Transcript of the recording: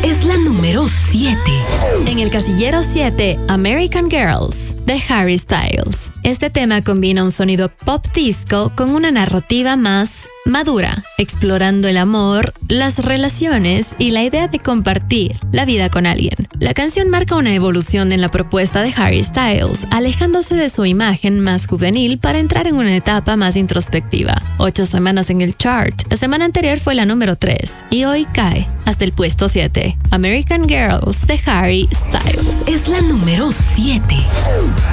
Es la número 7. En el casillero 7, American Girls, de Harry Styles. Este tema combina un sonido pop disco con una narrativa más madura, explorando el amor, las relaciones y la idea de compartir la vida con alguien. La canción marca una evolución en la propuesta de Harry Styles, alejándose de su imagen más juvenil para entrar en una etapa más introspectiva. 8 semanas en el chart. La semana anterior fue la número 3 y hoy cae hasta el puesto 7. American Girls de Harry Styles. Es la número 7.